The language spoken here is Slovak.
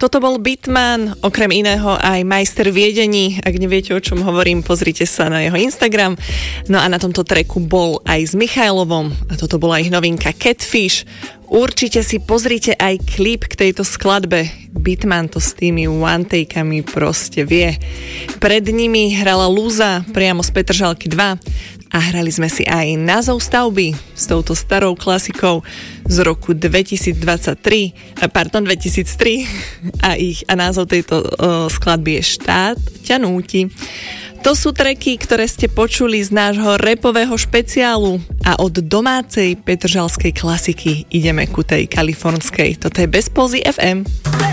Toto bol Beatman, okrem iného aj majster viedení. Ak neviete, o čom hovorím, pozrite sa na jeho Instagram. No a na tomto tracku bol aj s Michailovom a toto bola ich novinka Catfish. Určite si pozrite aj klip k tejto skladbe. Beatman to s tými one-takami proste vie. Pred nimi hrala Lúza priamo z Petržalky 2 a hrali sme si aj názov stavby s touto starou klasikou z roku 2003 a názov tejto skladby je Štát ťa núti. To sú tracky, ktoré ste počuli z nášho rapového špeciálu a od domácej petržalskej klasiky ideme ku tej kalifornskej. Toto je Bez Pózy FM.